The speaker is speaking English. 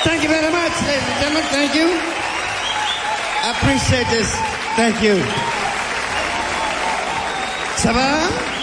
Thank you very much, ladies and gentlemen. Thank you. I appreciate this. Thank you. Ça va?